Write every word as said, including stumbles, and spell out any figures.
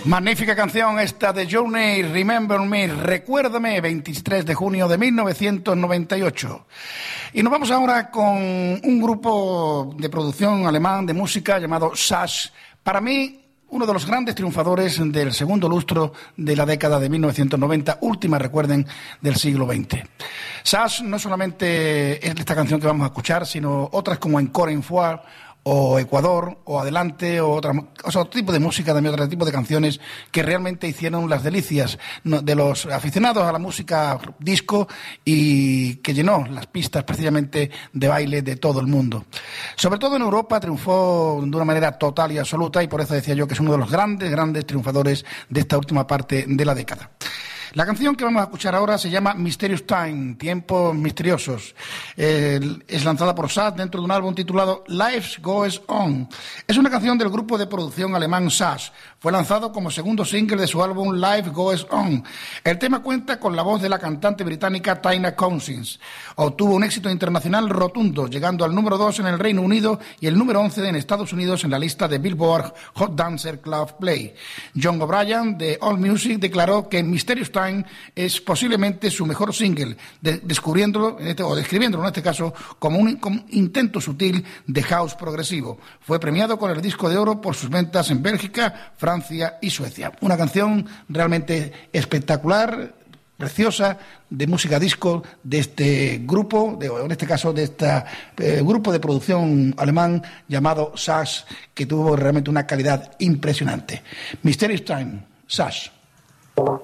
Magnífica canción esta de Journey, Remember Me, Recuérdame, veintitrés de junio de mil novecientos noventa y ocho. Y nos vamos ahora con un grupo de producción alemán de música llamado Sash. Para mí, uno de los grandes triunfadores del segundo lustro de la década de mil novecientos noventa, última, recuerden, del siglo veinte. Sash no solamente es esta canción que vamos a escuchar, sino otras como Encore une fois, o Ecuador, o Adelante, o, otra, o sea, otro tipo de música, también otro tipo de canciones que realmente hicieron las delicias de los aficionados a la música disco y que llenó las pistas precisamente de baile de todo el mundo. Sobre todo en Europa triunfó de una manera total y absoluta, y por eso decía yo que es uno de los grandes, grandes triunfadores de esta última parte de la década. La canción que vamos a escuchar ahora se llama Mysterious Time, Tiempos Misteriosos. Eh, es lanzada por Sash dentro de un álbum titulado Life Goes On. Es una canción del grupo de producción alemán Sash. Fue lanzado como segundo single de su álbum Life Goes On. El tema cuenta con la voz de la cantante británica Tina Cousins. Obtuvo un éxito internacional rotundo, llegando al número dos en el Reino Unido y el número once en Estados Unidos en la lista de Billboard Hot Dancer Club Play. John O'Brien de AllMusic declaró que Mysterious Time es posiblemente su mejor single, de, descubriéndolo en este, o describiéndolo en este caso como un, como un intento sutil de house progresivo. Fue premiado con el disco de oro por sus ventas en Bélgica, Francia y Suecia. Una canción realmente espectacular, preciosa, de música disco de este grupo, de, en este caso de este eh, grupo de producción alemán llamado Sash, que tuvo realmente una calidad impresionante. Mysterious Time, Sash.